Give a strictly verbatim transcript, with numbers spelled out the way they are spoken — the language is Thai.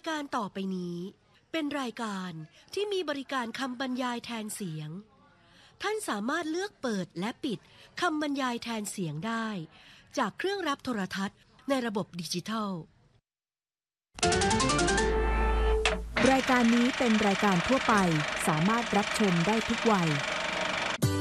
การต่อไปนี้เป็นรายการที่มีบริการคำบรรยายแทนเสียงท่านสามารถเลือกเปิดและปิดคำบรรยายแทนเสียงได้จากเครื่องรับโทรทัศน์ในระบบดิจิทัลรายการนี้เป็นรายการทั่วไปสามารถรับชมได้ทุกวัย